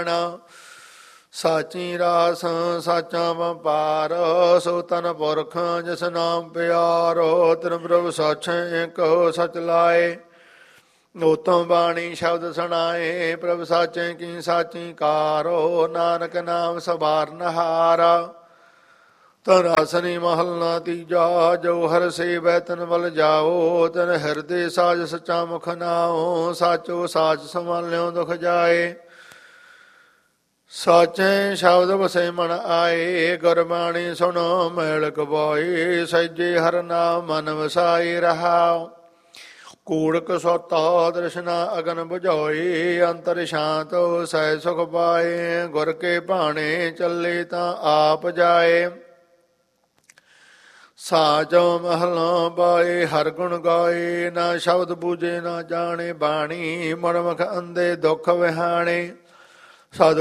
ਸਾਚੀ ਰਾਸ ਸਾਚਾ ਵਪਾਰ, ਸੋ ਤਨ ਪੁਰਖ ਜਿਸ ਨਾਮ ਪਿਆਰੋ। ਤਿਨ ਪ੍ਰਭ ਸਾਛੈ ਕਹੋ ਸਚ ਲਾਏ, ਉਤਮ ਬਾਣੀ ਸ਼ਬਦ ਸੁਣਾਏ। ਪ੍ਰਭ ਸਾਚੇ ਕੀ ਸਾਚੀ ਕਾਰੋ, ਨਾਨਕ ਨਾਮ ਸਵਾਰਨ ਹਾਰਾ। ਤਨ ਆਸਨੀ ਮਹੱਲਾ ਤੀਜਾ, ਜੋ ਹਰ ਸੇਵੈ ਤਨ ਬਲ ਜਾਓ। ਤਨ ਹਿਰਦੇ ਸਾਜ ਸੱਚਾ ਮੁਖ ਨਾਓ, ਸਾਚੋ ਸਾਚ ਸੰਭਾਲਿਓ ਦੁਖ ਜਾਏ। ਸਾਚੇ ਸ਼ਬਦ ਵਸੇ ਮਨ ਆਏ, ਗੁਰਬਾਣੀ ਸੁਣੋ ਮੈਲ ਕਵਾਏ। ਸਹਿਜੇ ਹਰ ਨਾਮ ਮਨ ਵਸਾਈ ਰਹਾਉ, ਕੂੜ ਕਸੌਤਾ ਦ੍ਰਿਸ਼ਨਾ ਅਗਨ ਬੁਝਾਏ। ਅੰਤਰ ਸ਼ਾਂਤ ਸਹਿ ਸੁਖ ਪਾਏ, ਗੁਰ ਕੇ ਭਾਣੇ ਚੱਲੇ ਤਾਂ ਆਪ ਜਾਏ। ਸਾਜੋ ਮਹਲਾ ਪਾਏ ਹਰ ਗੁਣ ਗਾਏ, ਨਾ ਸ਼ਬਦ ਬੂਝੇ ਨਾ ਜਾਣੇ ਬਾਣੀ। ਮਨਮੁਖ ਅੰਧੇ ਦੁੱਖ ਵਿਹਾਣੇ, ਸਦ